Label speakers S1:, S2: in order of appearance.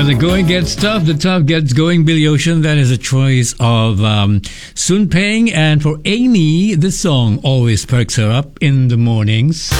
S1: When the going gets tough, the tough gets going. Billy Ocean, that is a choice of Sun Peng. And for Amy, this song always perks her up in the mornings.